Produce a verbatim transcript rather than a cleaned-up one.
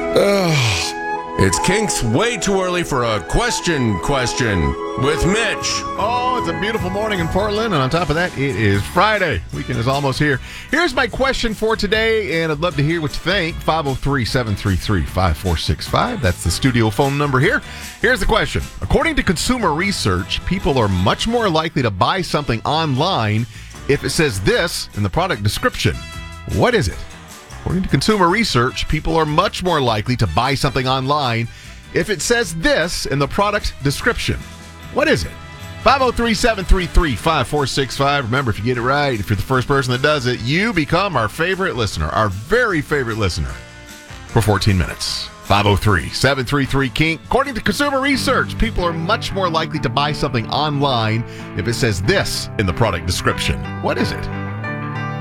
Ugh. It's Kink's way too early for a question question with Mitch. Oh, it's a beautiful morning in Portland, and on top of that, it is Friday. Weekend is almost here. Here's my question for today, and I'd love to hear what you think. five oh three, seven three three, five four six five. That's the studio phone number here. Here's the question. According to consumer research, people are much more likely to buy something online if it says this in the product description. What is it? According to consumer research, people are much more likely to buy something online if it says this in the product description. What is it? five oh three, seven three three, five four six five. Remember, if you get it right, if you're the first person that does it, you become our favorite listener, our very favorite listener for fourteen minutes. five oh three, seven three three, Kink. According to consumer research, people are much more likely to buy something online if it says this in the product description. What is it?